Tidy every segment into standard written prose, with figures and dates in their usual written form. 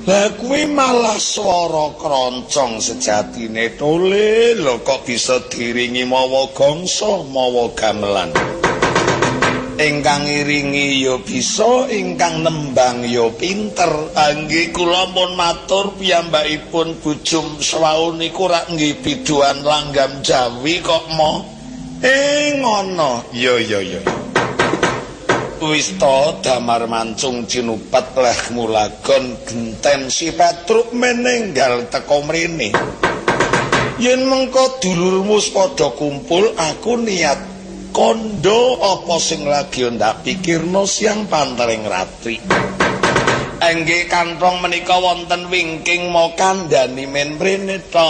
Lah kuwi malah swara kroncong sejatine tole lho kok bisa diringi mawa gongso mawa gamelan. Ingkang ngiringi ya bisa, ingkang nembang ya pinter. Nggih kula pun matur piyambakipun bujum swau niku rak nggih biduan langgam Jawi kok mo. Ngono. Ya. Wis to damar mancung cinupat leh mulagon genten si Petruk menenggal teko mrene. Yen mengko dulurmu padha kumpul aku niat kondo apa sing lagi ndak pikirno siang pantaring ratri. Enggih kantong menika wonten wingking mo kandhani men mrene to.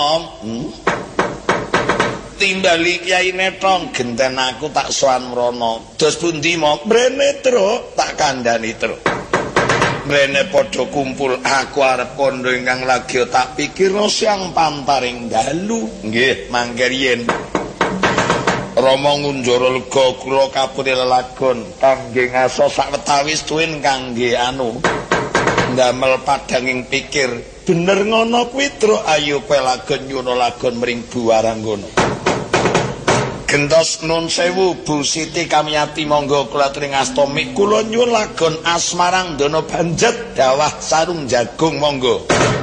Timbali Kyai Netong genten aku tak sowan mrono. Dos pundi mo? Mrene Truk, tak kandhani Truk. Mrene padha kumpul aku arep kondo ingkang lagi tak pikirno siang pantaring dalu. Nggih, mangke riyen. Rama ngunjara lega kula kapune lelagon kangge ngaso sawetawis tuwin kangge ndamel padanging pikir. Bener ngono kuwi Truk, ayo pelagon nyuno lagon mring Buwaranggono. Gentos nun sewu Bu Siti Kamyati monggo kula tring astomik kula nyuwun lagon Asmarang Dono Banjet dawah sarung jagung monggo.